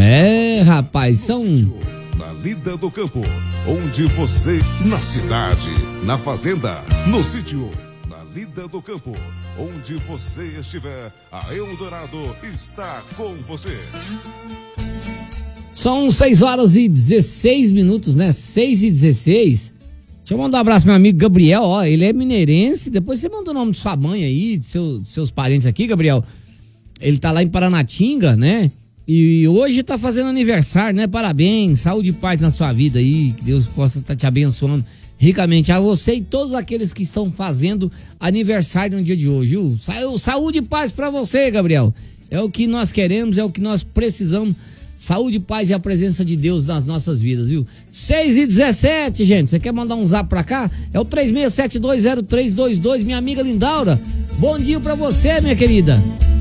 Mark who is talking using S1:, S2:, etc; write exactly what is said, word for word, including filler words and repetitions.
S1: É, rapaz, são...
S2: Na lida do campo, onde você... Na cidade, na fazenda, no sítio. Na lida do campo, onde você estiver, a Eldorado está com você.
S1: São seis horas e dezesseis minutos, né? seis e dezesseis. Deixa eu mandar um abraço pro meu amigo Gabriel, ó, ele é mineirense. Depois você manda o nome de sua mãe aí, de seu, de seus parentes aqui, Gabriel. Ele tá lá em Paranatinga, né? E hoje tá fazendo aniversário, né? Parabéns, saúde e paz na sua vida aí, que Deus possa estar te abençoando ricamente a você e todos aqueles que estão fazendo aniversário no dia de hoje, viu? Saúde e paz pra você, Gabriel. É o que nós queremos, é o que nós precisamos. Saúde, paz e a presença de Deus nas nossas vidas, viu? seis e dezessete, gente. Você quer mandar um zap pra cá? É o três seis sete dois zero três dois dois, minha amiga Lindaura. Bom dia pra você, minha querida.